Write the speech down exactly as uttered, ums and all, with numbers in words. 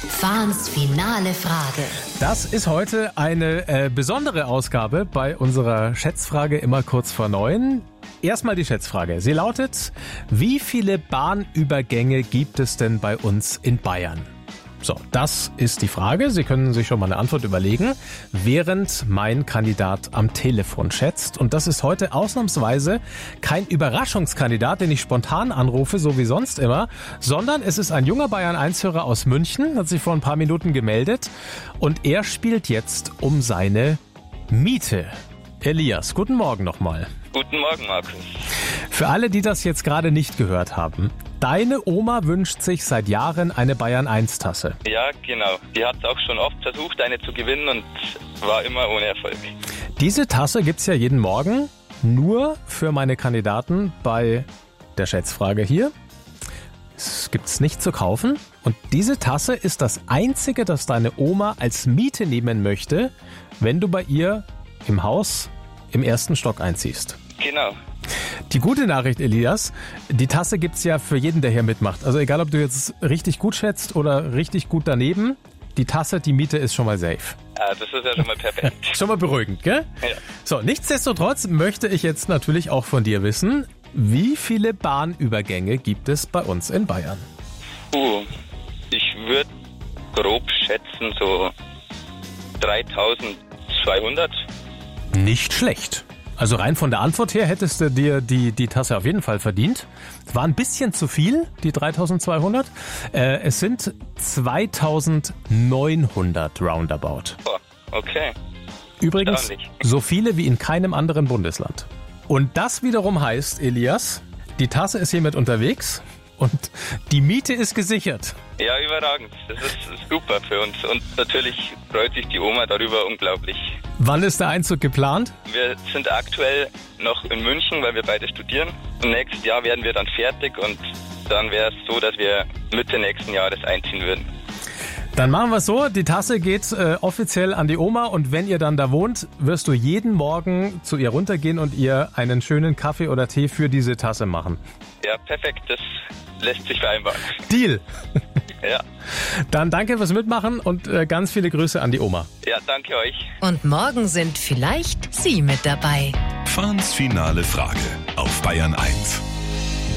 Fahns finale Frage. Das ist heute eine äh, besondere Ausgabe bei unserer Schätzfrage immer kurz vor neun. Erstmal die Schätzfrage. Sie lautet, wie viele Bahnübergänge gibt es denn bei uns in Bayern? So, das ist die Frage. Sie können sich schon mal eine Antwort überlegen, während mein Kandidat am Telefon schätzt. Und das ist heute ausnahmsweise kein Überraschungskandidat, den ich spontan anrufe, so wie sonst immer, sondern es ist ein junger Bayern eins Hörer aus München, hat sich vor ein paar Minuten gemeldet und er spielt jetzt um seine Miete. Elias, guten Morgen nochmal. Guten Morgen, Markus. Für alle, die das jetzt gerade nicht gehört haben, deine Oma wünscht sich seit Jahren eine Bayern eins Tasse. Ja, genau. Die hat auch schon oft versucht, eine zu gewinnen und war immer ohne Erfolg. Diese Tasse gibt's ja jeden Morgen nur für meine Kandidaten bei der Schätzfrage hier. Es gibt's nicht zu kaufen. Und diese Tasse ist das einzige, das deine Oma als Miete nehmen möchte, wenn du bei ihr im Haus im ersten Stock einziehst. Genau. Die gute Nachricht, Elias, die Tasse gibt's ja für jeden, der hier mitmacht. Also egal, ob du jetzt richtig gut schätzt oder richtig gut daneben, die Tasse, die Miete ist schon mal safe. Ah, das ist ja schon mal perfekt. Schon mal beruhigend, gell? Ja. So, nichtsdestotrotz möchte ich jetzt natürlich auch von dir wissen, wie viele Bahnübergänge gibt es bei uns in Bayern? Uh, ich würde grob schätzen so dreitausendzweihundert. Nicht schlecht. Also rein von der Antwort her hättest du dir die, die Tasse auf jeden Fall verdient. War ein bisschen zu viel, die dreitausendzweihundert. Äh, es sind zweitausendneunhundert roundabout. Oh, okay. Übrigens so viele wie in keinem anderen Bundesland. Und das wiederum heißt, Elias, die Tasse ist hiermit unterwegs und die Miete ist gesichert. Ja, überragend. Das ist super für uns. Und natürlich freut sich die Oma darüber unglaublich. Wann ist der Einzug geplant? Wir sind aktuell noch in München, weil wir beide studieren. Im nächsten Jahr werden wir dann fertig und dann wäre es so, dass wir Mitte nächsten Jahres einziehen würden. Dann machen wir es so, die Tasse geht äh, offiziell an die Oma und wenn ihr dann da wohnt, wirst du jeden Morgen zu ihr runtergehen und ihr einen schönen Kaffee oder Tee für diese Tasse machen. Ja, perfekt. Das lässt sich vereinbaren. Deal. Ja. Dann danke fürs Mitmachen und äh, ganz viele Grüße an die Oma. Ja, danke euch. Und morgen sind vielleicht Sie mit dabei. Fahns finale Frage auf Bayern eins.